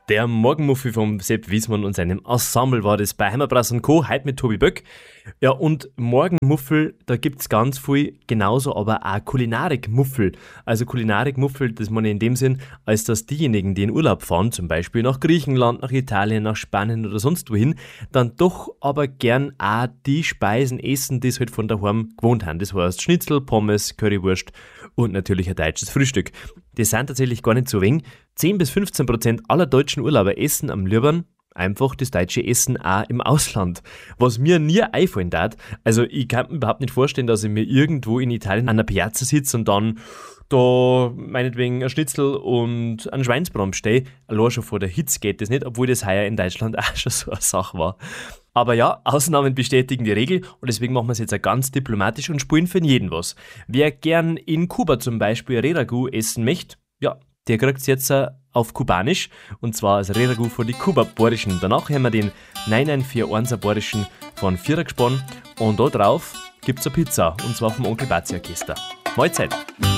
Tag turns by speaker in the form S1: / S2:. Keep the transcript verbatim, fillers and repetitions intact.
S1: Der Morgenmuffel vom Sepp Wiesmann und seinem Ensemble war das bei Heimatbrass und Co. Heute mit Tobi Böck. Ja, und Morgenmuffel, da gibt's ganz viel, genauso aber auch Kulinarik-Muffel. Also Kulinarik-Muffel, das meine ich in dem Sinn, als dass diejenigen, die in Urlaub fahren, zum Beispiel nach Griechenland, nach Italien, nach Spanien oder sonst wohin, dann doch aber gern auch die Speisen essen, die sie halt von daheim gewohnt haben. Das heißt Schnitzel, Pommes, Currywurst und natürlich ein deutsches Frühstück. Das sind tatsächlich gar nicht so wenig. zehn bis fünfzehn Prozent aller deutschen Urlauber essen am liebsten einfach das deutsche Essen auch im Ausland. Was mir nie einfallen darf. Also ich kann mir überhaupt nicht vorstellen, dass ich mir irgendwo in Italien an der Piazza sitze und dann da meinetwegen ein Schnitzel und einen Schweinsbraten stehe. Allein schon vor der Hitze geht das nicht, obwohl das heuer in Deutschland auch schon so eine Sache war. Aber ja, Ausnahmen bestätigen die Regel und deswegen machen wir es jetzt auch ganz diplomatisch und spielen für jeden was. Wer gern in Kuba zum Beispiel Reragu essen möchte, ja, der kriegt es jetzt auf Kubanisch und zwar als Reragu von die Kuba-Borischen. Danach haben wir den neun neun vier eins Borischen von Vierer gesponnen und da drauf gibt es eine Pizza und zwar vom Onkel Bazi Orchester. Mahlzeit!